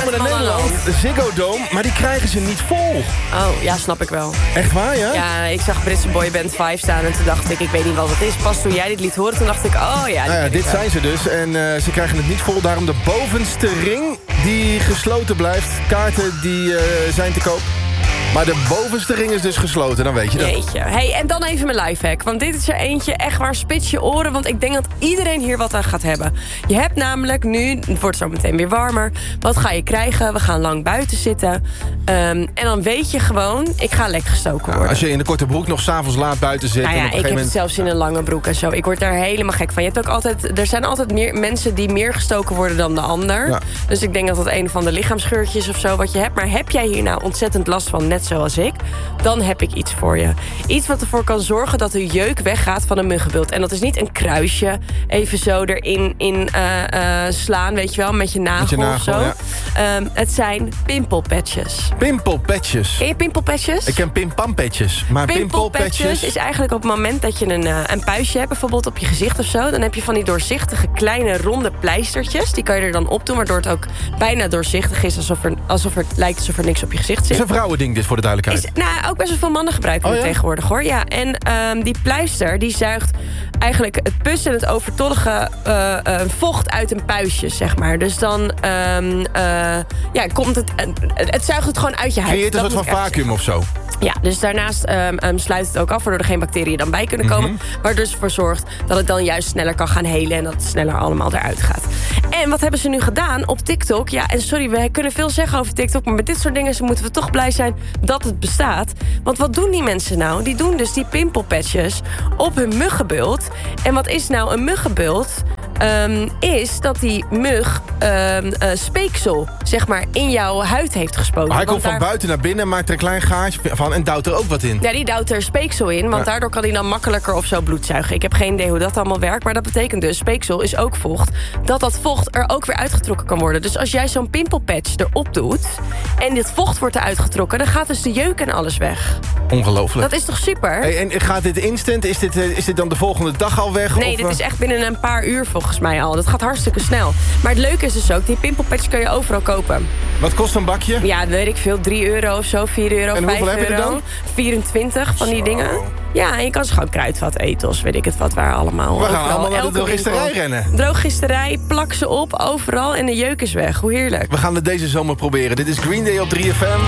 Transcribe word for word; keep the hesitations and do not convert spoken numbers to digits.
komen naar Nederland, de Ziggo Dome, maar die krijgen ze niet vol. Oh, ja, snap ik wel. Echt waar, ja? Ja, ik zag Britse boyband vijf staan en toen dacht ik, ik weet niet wat het is. Pas toen jij dit liet horen, toen dacht ik, oh ja. Nou ja, dit zijn ze dus en uh, ze krijgen het niet vol. Daarom de bovenste ring die gesloten blijft. Kaarten die uh, zijn te koop. Maar de bovenste ring is dus gesloten, dan weet je dat. Jeetje. Hey, en dan even mijn lifehack. Want dit is er eentje, echt waar, spits je oren. Want ik denk dat iedereen hier wat aan gaat hebben. Je hebt namelijk nu, het wordt zo meteen weer warmer. Wat ga je krijgen? We gaan lang buiten zitten. Um, en dan weet je gewoon, ik ga lek gestoken worden. Nou, als je in de korte broek nog s'avonds laat buiten zit... Nou ja, en op een ik heb moment... het zelfs in een lange broek en zo. Ik word daar helemaal gek van. Je hebt ook altijd, er zijn altijd meer mensen die meer gestoken worden dan de ander. Ja. Dus ik denk dat dat een van de lichaamsgeurtjes of zo wat je hebt. Maar heb jij hier nou ontzettend last van, net zoals ik, dan heb ik iets voor je. Iets wat ervoor kan zorgen dat de jeuk weggaat van een muggenbult. En dat is niet een kruisje, even zo erin in, uh, uh, slaan, weet je wel, met je nagel, met je nagel of zo. Ja. Um, het zijn pimpelpatches. Pimpelpatches? Ken je pimpelpatches? Ik ken pimpampatches. Maar pimpelpatches pimpelpatches is eigenlijk op het moment dat je een, uh, een puistje hebt, bijvoorbeeld op je gezicht of zo, dan heb je van die doorzichtige kleine ronde pleistertjes. Die kan je er dan op doen, waardoor het ook bijna doorzichtig is, alsof er, alsof er lijkt alsof er niks op je gezicht zit. Het is een vrouwending dit, voor de duidelijkheid. Is, nou, ook best wel veel mannen gebruiken oh, het ja? tegenwoordig, hoor. Ja, en um, die pleister, die zuigt eigenlijk het pus en het overtollige uh, uh, vocht uit een puistje, zeg maar. Dus dan um, uh, ja, komt het, uh, het zuigt het gewoon uit je huid. Creëert een soort van vacuüm of zo. Ja, dus daarnaast um, um, sluit het ook af, waardoor er geen bacteriën dan bij kunnen komen. Mm-hmm. Waardoor dus ervoor zorgt dat het dan juist sneller kan gaan helen en dat het sneller allemaal eruit gaat. En wat hebben ze nu gedaan op TikTok? Ja, en sorry, we kunnen veel zeggen over TikTok, maar met dit soort dingen moeten we toch blij zijn dat het bestaat. Want wat doen die mensen nou? Die doen dus die pimpelpatches op hun muggenbult. En wat is nou een muggenbult? Um, is dat die mug um, uh, speeksel, zeg maar, in jouw huid heeft gespoten. Maar hij komt daar... van buiten naar binnen, maakt er een klein gaatje van en duwt er ook wat in. Ja, die duwt er speeksel in, want ja. daardoor kan hij dan makkelijker of zo bloed zuigen. Ik heb geen idee hoe dat allemaal werkt, maar dat betekent dus, speeksel is ook vocht, dat dat vocht er ook weer uitgetrokken kan worden. Dus als jij zo'n pimpelpatch erop doet en dit vocht wordt eruit getrokken, dan gaat dus de jeuk en alles weg. Ongelooflijk. Dat is toch super? Hey, en gaat dit instant? Is dit, is dit dan de volgende dag al weg? Nee, of, dit is echt binnen een paar uur volgens mij al. Dat gaat hartstikke snel. Maar het leuke is dus ook, die pimpelpatch kun je overal kopen. Wat kost een bakje? Ja, weet ik veel. drie euro of zo, vier euro, en vijf euro. En hoeveel heb je er dan? vierentwintig van die zo. dingen. Ja, en je kan ze gewoon kruidvat, ethos, weet ik het wat, waar allemaal. We gaan overal, allemaal naar de drogisterij winkel. rennen. Drogisterij, plak ze op, overal en de jeuk is weg. Hoe heerlijk. We gaan het deze zomer proberen. Dit is Green Day op drie F M.